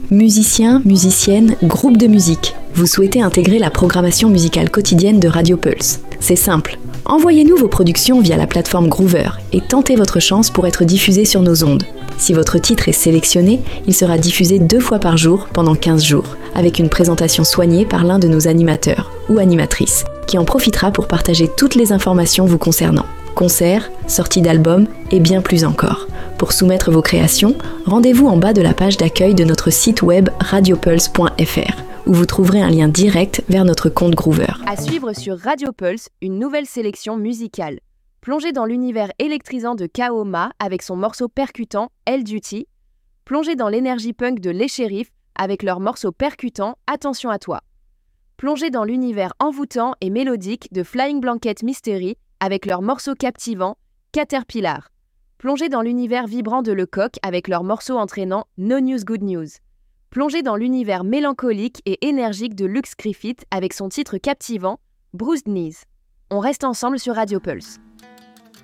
Musiciens, musiciennes, groupes de musique. Vous souhaitez intégrer la programmation musicale quotidienne de Radio Pulse. C'est simple. Envoyez-nous vos productions via la plateforme Groover et tentez votre chance pour être diffusé sur nos ondes. Si votre titre est sélectionné, il sera diffusé 2 fois par jour pendant 15 jours, avec une présentation soignée par l'un de nos animateurs ou animatrices, qui en profitera pour partager toutes les informations vous concernant. Concerts, sorties d'albums et bien plus encore. Pour soumettre vos créations, rendez-vous en bas de la page d'accueil de notre site web radiopulse.fr, où vous trouverez un lien direct vers notre compte Groover. À suivre sur Radio Pulse, une nouvelle sélection musicale. Plongez dans l'univers électrisant de Kaoma avec son morceau percutant L Duty. Plongez dans l'énergie punk de Les Shérifs avec leur morceau percutant Attention à toi. Plongez dans l'univers envoûtant et mélodique de Flying Blanket Mystery avec leur morceau captivant Caterpillar. Plongez dans l'univers vibrant de Lecoq avec leur morceau entraînant No News Good News. Plongez dans l'univers mélancolique et énergique de Lux Griffith avec son titre captivant Bruised Knees. On reste ensemble sur Radio Pulse.